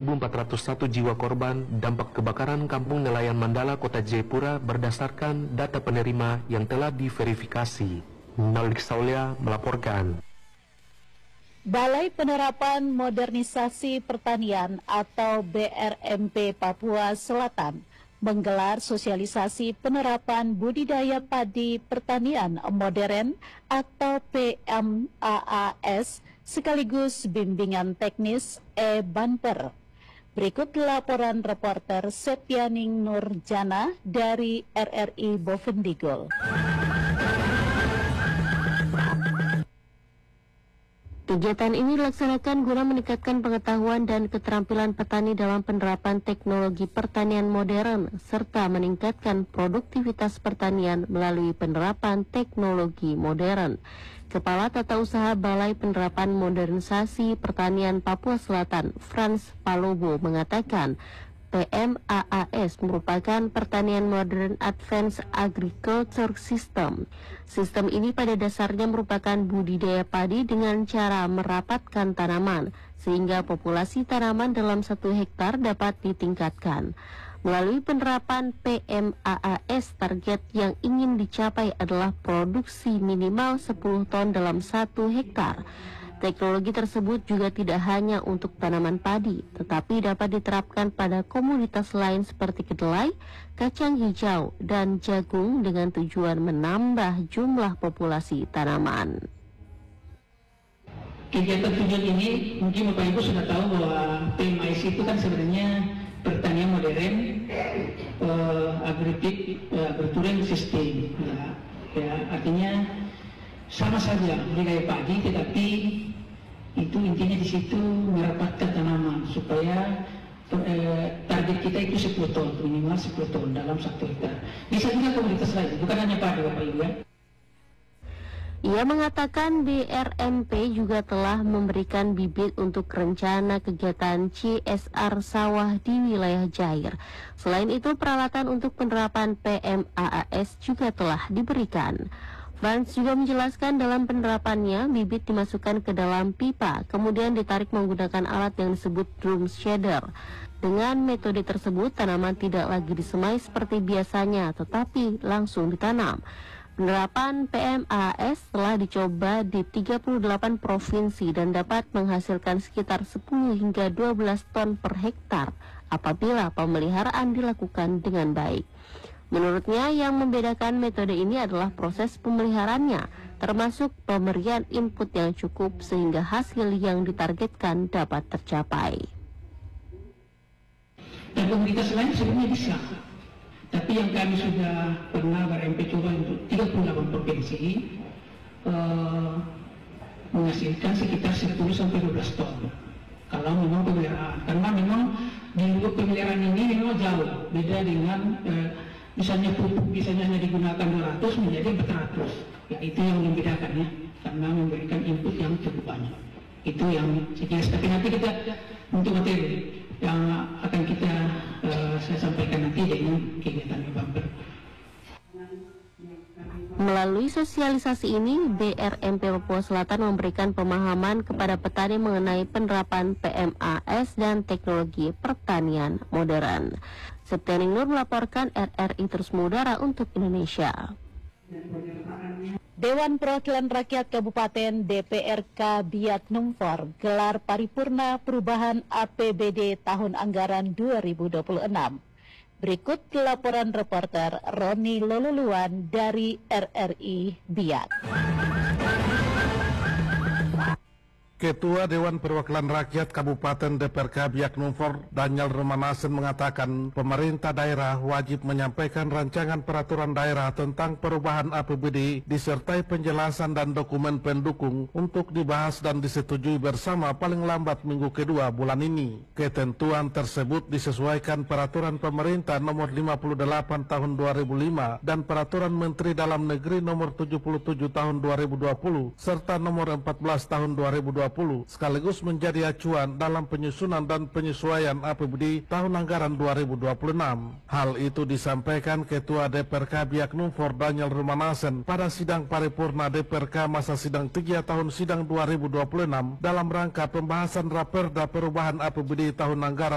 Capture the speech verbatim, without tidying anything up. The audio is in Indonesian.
ribu empat ratus satu jiwa korban dampak kebakaran Kampung Nelayan Mandala, Kota Jayapura berdasarkan data penerima yang telah diverifikasi. Nalik Saulia melaporkan. Balai Penerapan Modernisasi Pertanian atau B R M P Papua Selatan menggelar sosialisasi penerapan budidaya padi pertanian modern atau P M A A S sekaligus bimbingan teknis e-Banper. Berikut laporan reporter Septianing Nurjana dari R R I Bovendigul. Kegiatan ini dilaksanakan guna meningkatkan pengetahuan dan keterampilan petani dalam penerapan teknologi pertanian modern, serta meningkatkan produktivitas pertanian melalui penerapan teknologi modern. Kepala Tata Usaha Balai Penerapan Modernisasi Pertanian Papua Selatan, Frans Palobo, mengatakan P M A A S merupakan pertanian modern Advanced Agriculture System. Sistem ini pada dasarnya merupakan budidaya padi dengan cara merapatkan tanaman, sehingga populasi tanaman dalam satu hektar dapat ditingkatkan. Melalui penerapan P M A A S, target yang ingin dicapai adalah produksi minimal sepuluh ton dalam satu hektar. Teknologi tersebut juga tidak hanya untuk tanaman padi, tetapi dapat diterapkan pada komoditas lain seperti kedelai, kacang hijau, dan jagung dengan tujuan menambah jumlah populasi tanaman. Kegiatan tujuan ini mungkin Bapak Ibu sudah tahu bahwa P M A S itu kan sebenarnya pertanian modern, uh, agritik, uh, agritourism system, ya, ya, artinya sama saja budidaya padi, tetapi itu intinya di situ merapatkan tanaman supaya eh, target kita itu sepuluh ton, minimal sepuluh ton dalam satu hektar. Bisa juga komoditas lain, bukan hanya padi, Bapak Ibu ya. Ia mengatakan B R M P juga telah memberikan bibit untuk rencana kegiatan C S R sawah di wilayah Jair. Selain itu, peralatan untuk penerapan P M A A S juga telah diberikan. Frans juga menjelaskan dalam penerapannya, bibit dimasukkan ke dalam pipa, kemudian ditarik menggunakan alat yang disebut drum shader. Dengan metode tersebut, tanaman tidak lagi disemai seperti biasanya, tetapi langsung ditanam. Penerapan P M A A S telah dicoba di tiga puluh delapan provinsi dan dapat menghasilkan sekitar sepuluh hingga dua belas ton per hektar apabila pemeliharaan dilakukan dengan baik. Menurutnya, yang membedakan metode ini adalah proses pemeliharaannya, termasuk pemberian input yang cukup sehingga hasil yang ditargetkan dapat tercapai. Dan komunitas lain sebenarnya bisa, tapi yang kami sudah pernah B R M P coba untuk tiga puluh delapan provinsi eh, menghasilkan sekitar sepuluh sampai dua belas ton. Kalau memang pemeliharaan, karena memang di luar pemeliharaan ini memang jauh beda dengan eh, misalnya pupuk misalnya hanya digunakan dua ratus menjadi empat ratus, ya itu yang membedakan ya, karena memberikan input yang cukup banyak. Itu yang sekian. Tapi nanti kita untuk materi yang akan kita uh, saya sampaikan nanti dengan kegiatan Bumper. Melalui sosialisasi ini, B R M P Papua Selatan memberikan pemahaman kepada petani mengenai penerapan P M A S dan teknologi pertanian modern. Septianing Nur melaporkan R R I Terus Mengudara untuk Indonesia. Dewan Perwakilan Rakyat Kabupaten D P R K Biak Numfor gelar paripurna perubahan A P B D tahun anggaran dua ribu dua puluh enam. Berikut laporan reporter Roni Loluluan dari R R I Biak. Ketua Dewan Perwakilan Rakyat Kabupaten D P R K Biak Numfor, Daniel Romanasen, mengatakan pemerintah daerah wajib menyampaikan rancangan peraturan daerah tentang perubahan A P B D disertai penjelasan dan dokumen pendukung untuk dibahas dan disetujui bersama paling lambat minggu kedua bulan ini. Ketentuan tersebut disesuaikan peraturan pemerintah nomor lima puluh delapan tahun dua ribu lima dan peraturan Menteri Dalam Negeri nomor tujuh puluh tujuh tahun dua ribu dua puluh serta nomor empat belas tahun dua ribu dua puluh, sekaligus menjadi acuan dalam penyusunan dan penyesuaian A P B D tahun anggaran dua ribu dua puluh enam. Hal itu disampaikan Ketua D P R K Biak Numfor Daniel Romanasen pada sidang paripurna D P R K masa sidang tiga tahun sidang dua ribu dua puluh enam dalam rangka pembahasan Raperda perubahan A P B D tahun anggaran